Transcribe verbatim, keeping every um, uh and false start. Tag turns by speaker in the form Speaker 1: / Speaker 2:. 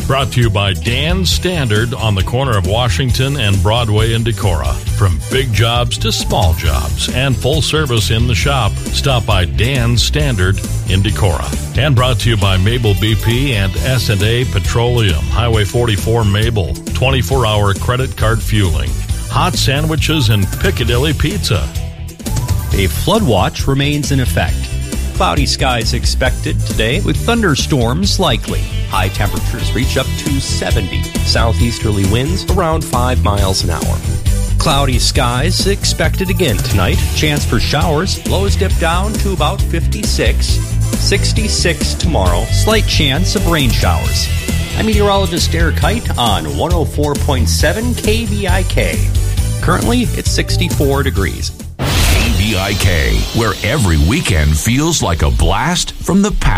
Speaker 1: Brought to you by Dan's Standard on the corner of Washington and Broadway in Decorah. From big jobs to small jobs and full service in the shop, stop by Dan's Standard in Decorah. And brought to you by Mabel B P and S and A Petroleum, Highway forty-four Mabel, twenty-four hour credit card fueling. Hot sandwiches and Piccadilly Pizza.
Speaker 2: A flood watch remains in effect. Cloudy skies expected today with thunderstorms likely. High temperatures reach up to seventy.
Speaker 3: Southeasterly winds around five miles an hour.
Speaker 2: Cloudy skies expected again tonight. Chance for showers. Lows dip down to about fifty-six. sixty-six tomorrow. Slight chance of rain showers. I'm meteorologist Eric Height on one oh four point seven K V I K. Currently, it's sixty-four degrees.
Speaker 4: K V I K, where every weekend feels like a blast from the past.